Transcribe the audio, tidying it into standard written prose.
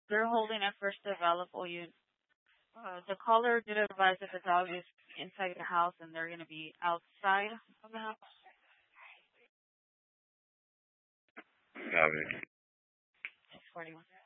They're holding a first available unit. The caller did advise that the dog is inside the house and they're going to be outside of the house. A ver. 41.